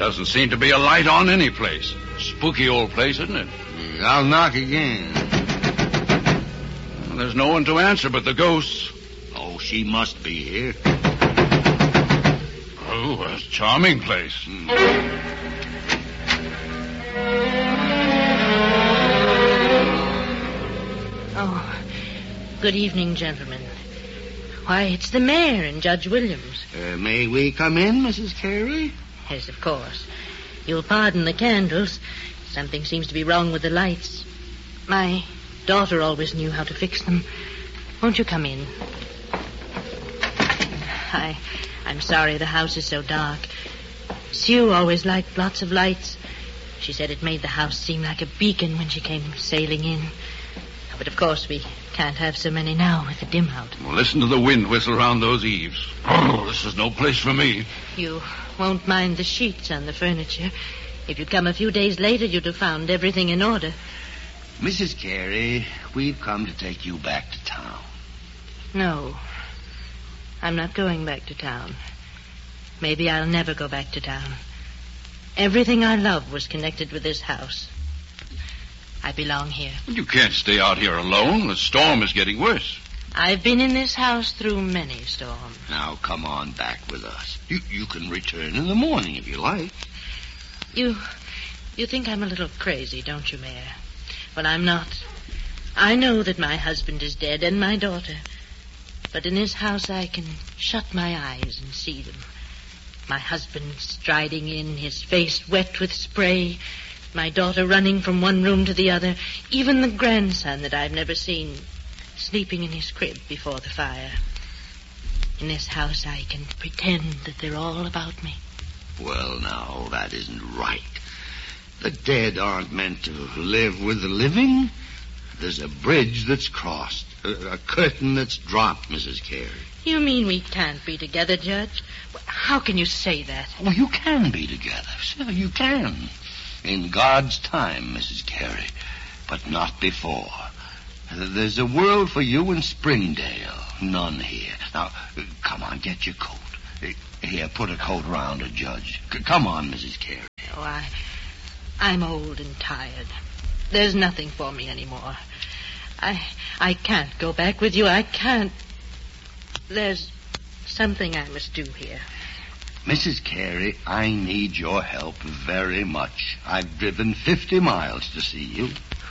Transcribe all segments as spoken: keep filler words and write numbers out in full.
Doesn't seem to be a light on any place. Spooky old place, isn't it? I'll knock again. Well, there's no one to answer but the ghosts. Oh, she must be here. Oh, a charming place. Mm. Oh, good evening, gentlemen. Why, it's the mayor and Judge Williams. Uh, may we come in, Missus Carey? Yes, of course. You'll pardon the candles. Something seems to be wrong with the lights. My daughter always knew how to fix them. Won't you come in? I, I'm sorry the house is so dark. Sue always liked lots of lights. She said it made the house seem like a beacon when she came sailing in. But, of course, we can't have so many now with the dim out. Well, listen to the wind whistle around those eaves. Oh, this is no place for me. You won't mind the sheets on the furniture. If you'd come a few days later, you'd have found everything in order. Missus Carey, we've come to take you back to town. No. I'm not going back to town. Maybe I'll never go back to town. Everything I love was connected with this house. I belong here. You can't stay out here alone. The storm is getting worse. I've been in this house through many storms. Now, come on back with us. You, you can return in the morning if you like. You, you think I'm a little crazy, don't you, Mayor? Well, I'm not. I know that my husband is dead and my daughter. But in this house I can shut my eyes and see them. My husband striding in, his face wet with spray. My daughter running from one room to the other. Even the grandson that I've never seen sleeping in his crib before the fire. In this house I can pretend that they're all about me. Well, now, that isn't right. The dead aren't meant to live with the living. There's a bridge that's crossed, a, a curtain that's dropped, Missus Carey. You mean we can't be together, Judge? How can you say that? Well, you can be together, sir. You can. In God's time, Missus Carey, but not before. There's a world for you in Springdale, none here. Now, come on, get your coat. Here, put a coat round her, Judge. Come on, Missus Carey. Oh, I, I'm old and tired. There's nothing for me anymore. I, I can't go back with you. I can't. There's something I must do here. Missus Carey, I need your help very much. I've driven fifty miles to see you.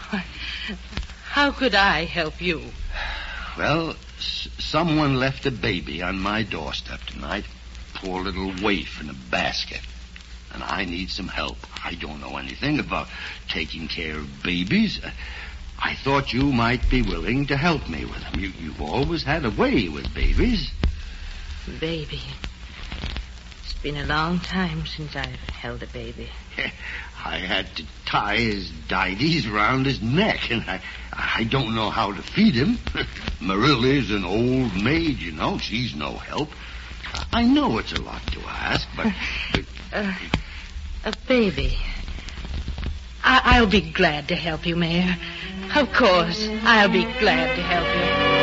How could I help you? Well, s- someone left a baby on my doorstep tonight. Poor little waif in a basket. And I need some help. I don't know anything about taking care of babies. I thought you might be willing to help me with them. You, you've always had a way with babies. Baby. It's been a long time since I've held a baby. I had to tie his dides around his neck, and I, I don't know how to feed him. Marilla's an old maid, you know. She's no help. I know it's a lot to ask, but... but... Uh, a baby. I- I'll be glad to help you, Mayor. Of course, I'll be glad to help you.